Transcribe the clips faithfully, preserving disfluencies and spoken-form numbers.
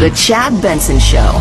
The Chad Benson Show.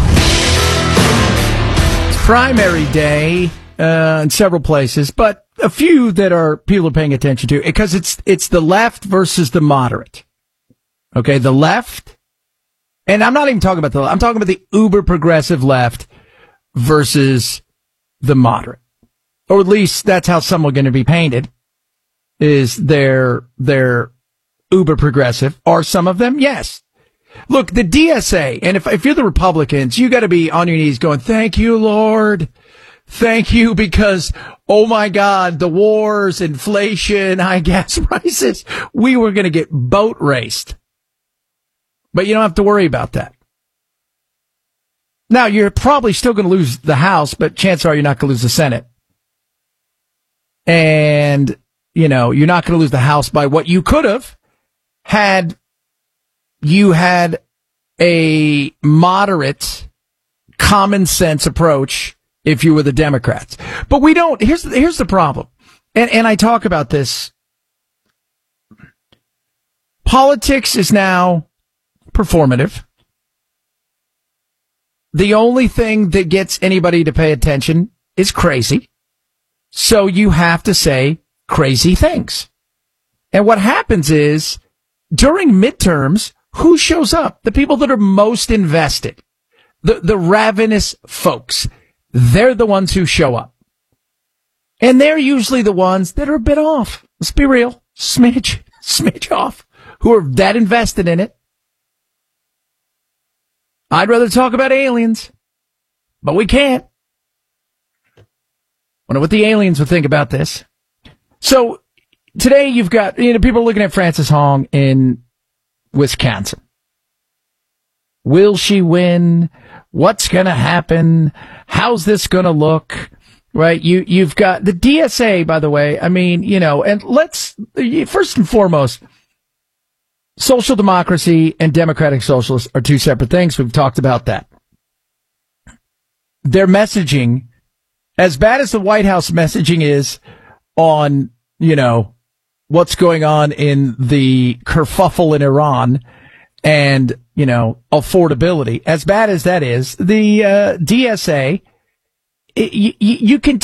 Primary day uh, in several places, but a few that are people are paying attention to because it's it's the left versus the moderate. Okay, the left, and I'm not even talking about the I'm talking about the uber progressive left versus the moderate, or at least that's how some are going to be painted. Is they're they're uber progressive? Are some of them? Yes. Look, the D S A, and if, if you're the Republicans, you got to be on your knees going, thank you, Lord. Thank you, because, oh my God, the wars, inflation, high gas prices, we were going to get boat raced. But you don't have to worry about that. Now, you're probably still going to lose the House, but chances are you're not going to lose the Senate. And, you know, you're not going to lose the House by what you could have had you had a moderate, common sense approach if you were the Democrats. But we don't. Here's here's the problem. And and I talk about this. Politics is now performative. The only thing that gets anybody to pay attention is crazy. So you have to say crazy things. And what happens is during midterms, who shows up? The people that are most invested. The, the ravenous folks. They're the ones who show up. And they're usually the ones that are a bit off. Let's be real. Smidge, smidge off. Who are that invested in it. I'd rather talk about aliens. But we can't. Wonder what the aliens would think about this. So, today you've got, you know, people are looking at Frances Hong in Wisconsin. Will she win? What's going to happen? How's this going to look? Right? You, you've got the D S A, by the way. I mean, you know, and let's, first and foremost, social democracy and democratic socialists are two separate things. We've talked about that. Their messaging, as bad as the White House messaging is on, you know, what's going on in the kerfuffle in Iran and, you know, affordability, as bad as that is, the uh, D S A, it, you, you can